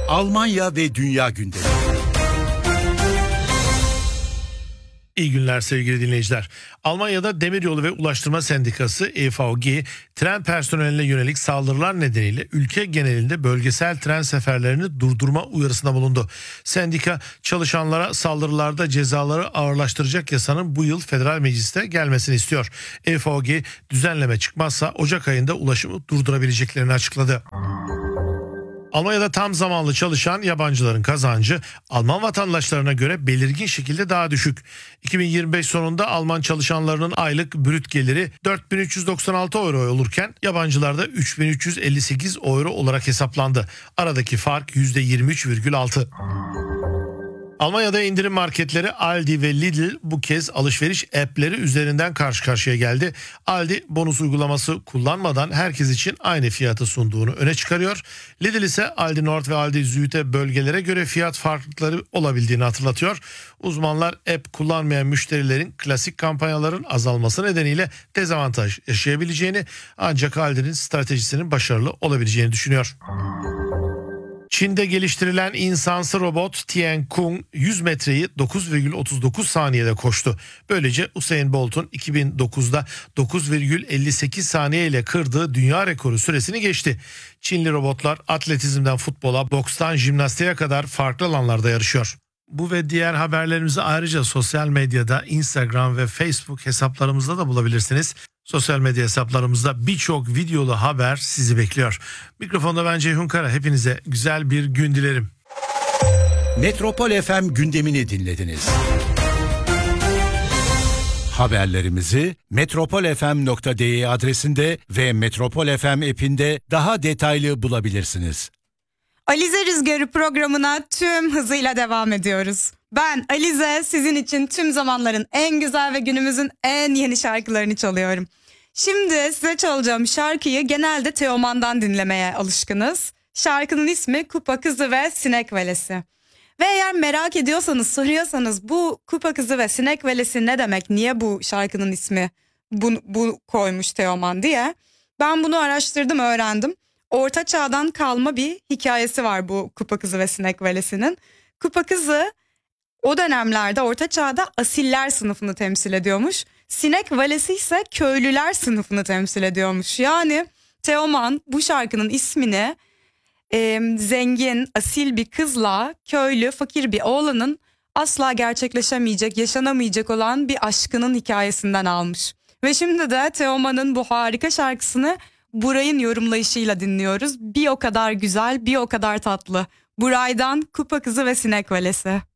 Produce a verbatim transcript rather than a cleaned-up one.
Almanya ve dünya gündemi. İyi günler sevgili dinleyiciler. Almanya'da Demiryolu ve Ulaştırma Sendikası E V G, tren personeline yönelik saldırılar nedeniyle ülke genelinde bölgesel tren seferlerini durdurma uyarısında bulundu. Sendika, çalışanlara saldırılarda cezaları ağırlaştıracak yasanın bu yıl federal mecliste gelmesini istiyor. E V G, düzenleme çıkmazsa Ocak ayında ulaşımı durdurabileceklerini açıkladı. Almanya'da tam zamanlı çalışan yabancıların kazancı Alman vatandaşlarına göre belirgin şekilde daha düşük. iki bin yirmi beş sonunda Alman çalışanlarının aylık brüt geliri dört bin üç yüz doksan altı euro olurken yabancılarda üç bin üç yüz elli sekiz euro olarak hesaplandı. Aradaki fark yüzde yirmi üç virgül altı. Almanya'da indirim marketleri Aldi ve Lidl bu kez alışveriş app'leri üzerinden karşı karşıya geldi. Aldi bonus uygulaması kullanmadan herkes için aynı fiyatı sunduğunu öne çıkarıyor. Lidl ise Aldi Nord ve Aldi Süd'e bölgelere göre fiyat farklılıkları olabildiğini hatırlatıyor. Uzmanlar app kullanmayan müşterilerin klasik kampanyaların azalması nedeniyle dezavantaj yaşayabileceğini, ancak Aldi'nin stratejisinin başarılı olabileceğini düşünüyor. Çin'de geliştirilen insansı robot Tian-Kung yüz metreyi dokuz virgül otuz dokuz saniyede koştu. Böylece Usain Bolt'un iki bin dokuzda dokuz virgül elli sekiz saniye ile kırdığı dünya rekoru süresini geçti. Çinli robotlar atletizmden futbola, bokstan jimnastiğe kadar farklı alanlarda yarışıyor. Bu ve diğer haberlerimizi ayrıca sosyal medyada, Instagram ve Facebook hesaplarımızda da bulabilirsiniz. Sosyal medya hesaplarımızda birçok videolu haber sizi bekliyor. Mikrofonda ben Ceyhun Kara. Hepinize güzel bir gün dilerim. Metropol F M gündemini dinlediniz. Haberlerimizi metropol f m nokta d e adresinde ve Metropol F M app'inde daha detaylı bulabilirsiniz. Alize Rüzgarı programına tüm hızıyla devam ediyoruz. Ben Alize, sizin için tüm zamanların en güzel ve günümüzün en yeni şarkılarını çalıyorum. Şimdi size çalacağım şarkıyı genelde Teoman'dan dinlemeye alışkınız. Şarkının ismi Kupa Kızı ve Sinek Velesi. Ve eğer merak ediyorsanız, soruyorsanız bu Kupa Kızı ve Sinek Velesi ne demek? Niye bu şarkının ismi bu, bu koymuş Teoman diye. Ben bunu araştırdım, öğrendim. Orta Çağ'dan kalma bir hikayesi var bu Kupa Kızı ve Sinek Velesi'nin. Kupa Kızı o dönemlerde Orta Çağ'da asiller sınıfını temsil ediyormuş. Sinek Velesi ise köylüler sınıfını temsil ediyormuş. Yani Teoman bu şarkının ismini e, zengin, asil bir kızla köylü, fakir bir oğlanın asla gerçekleşemeyecek, yaşanamayacak olan bir aşkının hikayesinden almış. Ve şimdi de Teoman'ın bu harika şarkısını Buray'ın yorumlayışıyla dinliyoruz. Bir o kadar güzel, bir o kadar tatlı. Buray'dan Kupa Kızı ve Sinek Velesi.